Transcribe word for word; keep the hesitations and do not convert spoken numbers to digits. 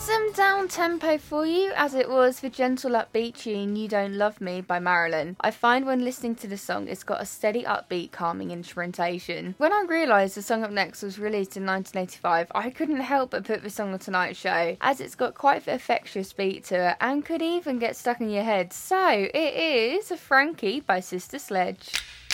Some down tempo for you, as it was the gentle upbeat tune You Don't Love Me by Marilyn. I find when listening to the song, it's got a steady upbeat, calming instrumentation. When I realised the song up next was released in nineteen eighty-five, I couldn't help but put this on the Tonight Show, as it's got quite the infectious beat to it and could even get stuck in your head. So it is Frankie by Sister Sledge.